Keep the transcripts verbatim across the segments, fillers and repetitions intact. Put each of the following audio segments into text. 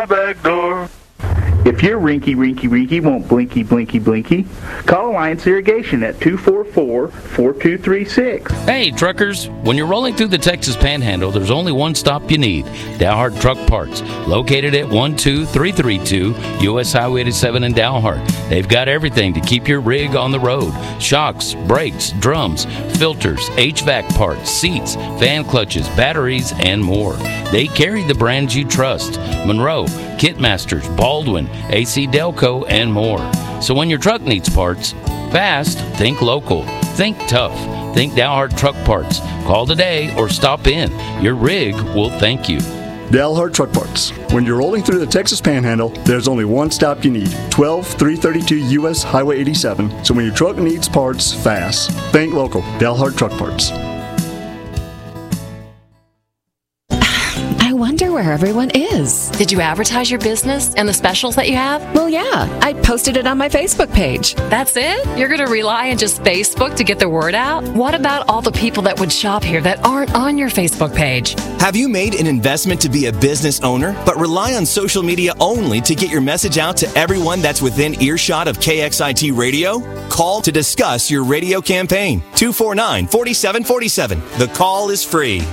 back door. If your rinky, rinky, rinky won't blinky, blinky, blinky, call Alliance Irrigation at two four four, four two three six. Hey, truckers, when you're rolling through the Texas Panhandle, there's only one stop you need, Dalhart Truck Parts, located at one two three three two U S Highway eighty-seven in Dalhart. They've got everything to keep your rig on the road: shocks, brakes, drums, filters, H V A C parts, seats, fan clutches, batteries, and more. They carry the brands you trust: Monroe, Kitmasters, Baldwin, A C Delco, and more. So when your truck needs parts, fast, think local. Think tough. Think Dalhart Truck Parts. Call today or stop in. Your rig will thank you. Dalhart Truck Parts. When you're rolling through the Texas Panhandle, there's only one stop you need: twelve three thirty-two U S Highway eighty-seven. So when your truck needs parts, fast. Think local. Dalhart Truck Parts. I wonder where everyone is. Did you advertise your business and the specials that you have? Well, yeah. I posted it on my Facebook page. That's it? You're going to rely on just Facebook to get the word out? What about all the people that would shop here that aren't on your Facebook page? Have you made an investment to be a business owner, but rely on social media only to get your message out to everyone that's within earshot of K X I T Radio? Call to discuss your radio campaign. two four nine, four seven four seven. The call is free.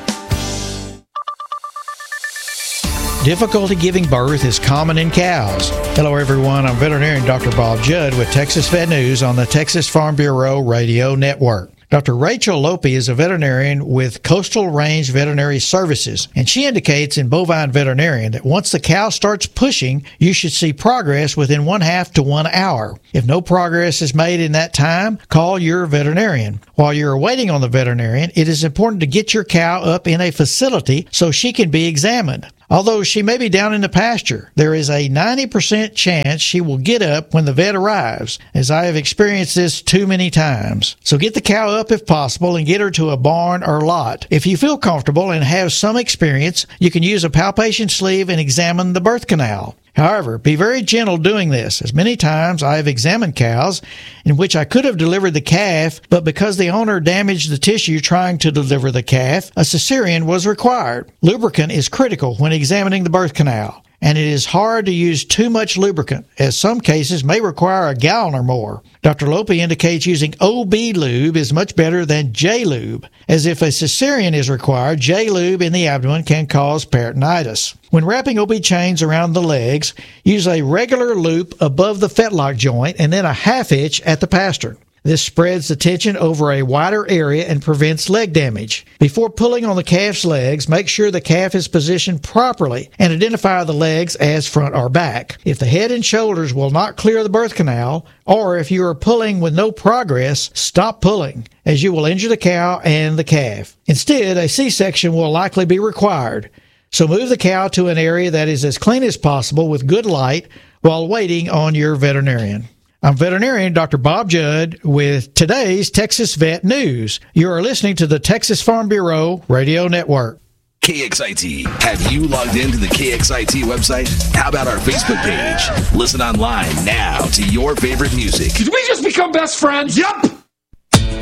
Difficulty giving birth is common in cows. Hello, everyone. I'm veterinarian Doctor Bob Judd with Texas Vet News on the Texas Farm Bureau Radio Network. Doctor Rachel Lope is a veterinarian with Coastal Range Veterinary Services, and she indicates in Bovine Veterinarian that once the cow starts pushing, you should see progress within one half to one hour. If no progress is made in that time, call your veterinarian. While you're waiting on the veterinarian, it is important to get your cow up in a facility so she can be examined. Although she may be down in the pasture, there is a ninety percent chance she will get up when the vet arrives, as I have experienced this too many times. So get the cow up if possible and get her to a barn or lot. If you feel comfortable and have some experience, you can use a palpation sleeve and examine the birth canal. However, be very gentle doing this, as many times I have examined cows in which I could have delivered the calf, but because the owner damaged the tissue trying to deliver the calf, a cesarean was required. Lubricant is critical when examining the birth canal, and it is hard to use too much lubricant, as some cases may require a gallon or more. Doctor Lope indicates using O B lube is much better than J lube, as if a cesarean is required, J lube in the abdomen can cause peritonitis. When wrapping O B chains around the legs, use a regular loop above the fetlock joint and then a half hitch at the pastern. This spreads the tension over a wider area and prevents leg damage. Before pulling on the calf's legs, make sure the calf is positioned properly and identify the legs as front or back. If the head and shoulders will not clear the birth canal, or if you are pulling with no progress, stop pulling, as you will injure the cow and the calf. Instead, a C-section will likely be required. So move the cow to an area that is as clean as possible with good light while waiting on your veterinarian. I'm veterinarian Doctor Bob Judd with today's Texas Vet News. You are listening to the Texas Farm Bureau Radio Network. K X I T. Have you logged into the K X I T website? How about our Facebook page? Listen online now to your favorite music. Did we just become best friends? Yup!